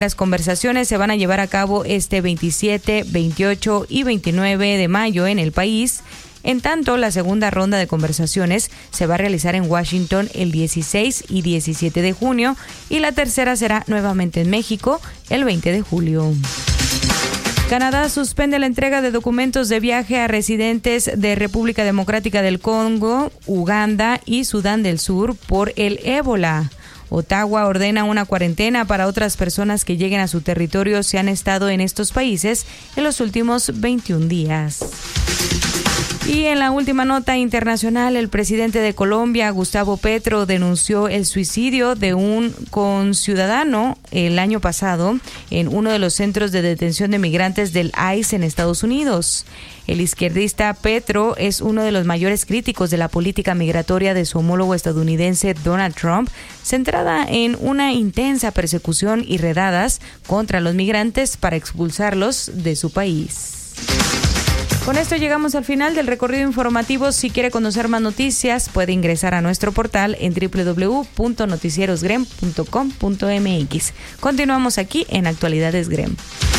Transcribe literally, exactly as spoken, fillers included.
Las conversaciones se van a llevar a cabo este veintisiete, veintiocho y veintinueve de mayo en el país. En tanto, la segunda ronda de conversaciones se va a realizar en Washington el dieciséis y diecisiete de junio y la tercera será nuevamente en México el veinte de julio. Canadá suspende la entrega de documentos de viaje a residentes de República Democrática del Congo, Uganda y Sudán del Sur por el ébola. Ottawa ordena una cuarentena para otras personas que lleguen a su territorio si han estado en estos países en los últimos veintiún días. Y en la última nota internacional, el presidente de Colombia, Gustavo Petro, denunció el suicidio de un conciudadano el año pasado en uno de los centros de detención de migrantes del I C E en Estados Unidos. El izquierdista Petro es uno de los mayores críticos de la política migratoria de su homólogo estadounidense Donald Trump, centrada en una intensa persecución y redadas contra los migrantes para expulsarlos de su país. Con esto llegamos al final del recorrido informativo. Si quiere conocer más noticias, puede ingresar a nuestro portal en doble u doble u doble u punto noticierosgrem punto com punto m x. Continuamos aquí en Actualidades Grem.